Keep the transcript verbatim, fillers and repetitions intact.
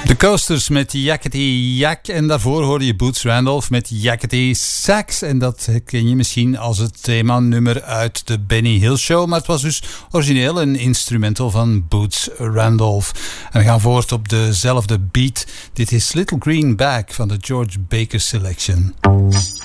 De Coasters met Yakety Yak en daarvoor hoorde je Boots Randolph met Yakety Sax. En dat ken je misschien als het themanummer uit de Benny Hill Show. Maar het was dus origineel een instrumental van Boots Randolph. En we gaan voort op dezelfde beat. Dit is Little Green Bag van de George Baker Selection.